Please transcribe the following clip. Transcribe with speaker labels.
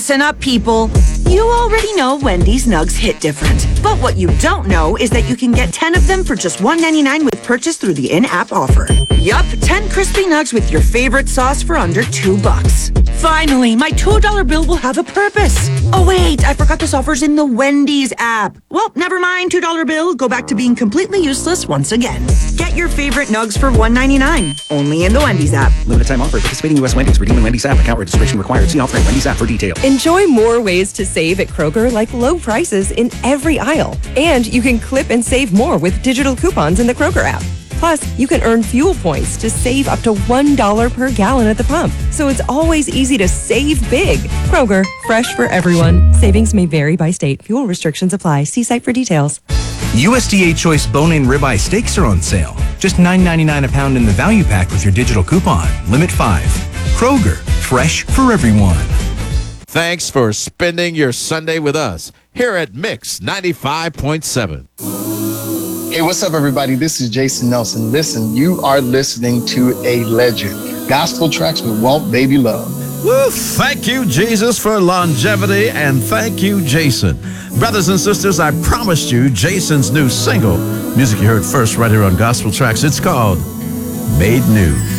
Speaker 1: Listen up, people. You already know Wendy's Nugs hit different. But what you don't know is that you can get 10 of them for just $1.99 with purchase through the in-app offer. Yup, 10 crispy nugs with your favorite sauce for under $2. Finally, my $2 bill will have a purpose. Oh wait, I forgot this offer's in the Wendy's app. Well, never mind, $2 bill. Go back to being completely useless once again. Get your favorite nugs for $1.99. Only in the Wendy's app.
Speaker 2: Limited time offer. Participating U.S. Wendy's. Redeem in Wendy's app. Account registration required. See offer at Wendy's app for details.
Speaker 3: Enjoy more ways to save at Kroger, like low prices in every aisle. And you can clip and save more with digital coupons in the Kroger app. Plus, you can earn fuel points to save up to $1 per gallon at the pump. So it's always easy to save big. Kroger, fresh for everyone. Savings may vary by state. Fuel restrictions apply. See site for details.
Speaker 4: USDA Choice Bone-In Ribeye Steaks are on sale. Just $9.99 a pound in the value pack with your digital coupon. Limit 5. Kroger, fresh for everyone.
Speaker 5: Thanks for spending your Sunday with us here at Mix 95.7.
Speaker 6: Hey, what's up, everybody? This is Jason Nelson. Listen, you are listening to a legend. Gospel Tracks with Walt Baby Love.
Speaker 7: Woo, thank you, Jesus, for longevity, and thank you, Jason. Brothers and sisters, I promised you Jason's new single, music you heard first right here on Gospel Tracks. It's called Made New.